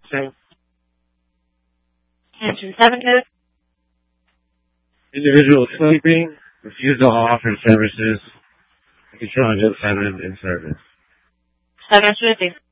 Same. Engine 7 code. Individual sleeping. Refusal to offer services. Control until 7 in service. 7 Swifty.